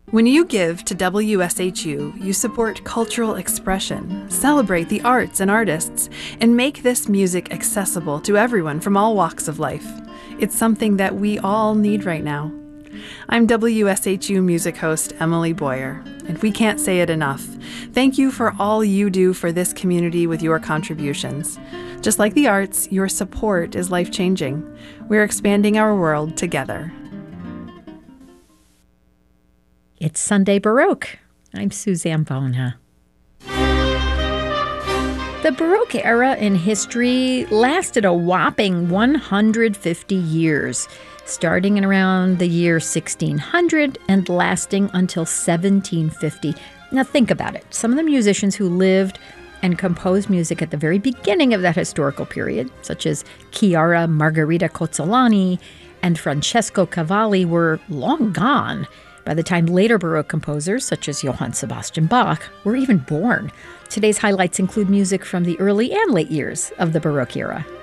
When you give to WSHU, you support cultural expression, celebrate the arts and artists, and make this music accessible to everyone from all walks of life. It's something that we all need right now. I'm WSHU music host Emily Boyer, and we can't say it enough. Thank you for all you do for this community with your contributions. Just like the arts, your support is life-changing. We're expanding our world together. It's Sunday Baroque. I'm Suzanne Bona. The Baroque era in history lasted a whopping 150 years, starting in around the year 1600 and lasting until 1750. Now think about it. Some of the musicians who lived and composed music at the very beginning of that historical period, such as Chiara Margherita Cozzolani and Francesco Cavalli, were long gone by the time later Baroque composers, such as Johann Sebastian Bach, were even born. Today's highlights include music from the early and late years of the Baroque era.